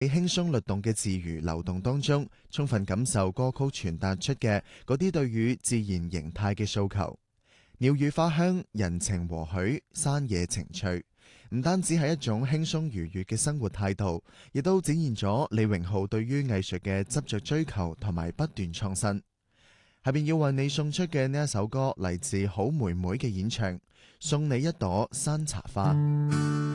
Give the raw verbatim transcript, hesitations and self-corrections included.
喺輕鬆律動嘅自如流動當中，充分感受歌曲傳達出嘅嗰啲對於自然形態嘅訴求。鳥語花香，人情和煦，山野情趣，唔單止係一種輕鬆愉悅嘅生活態度，亦都展現咗李榮浩對於藝術嘅執着追求同埋不斷創新。下邊要為你送出嘅呢一首歌嚟自好妹妹嘅演唱，送你一朵山茶花。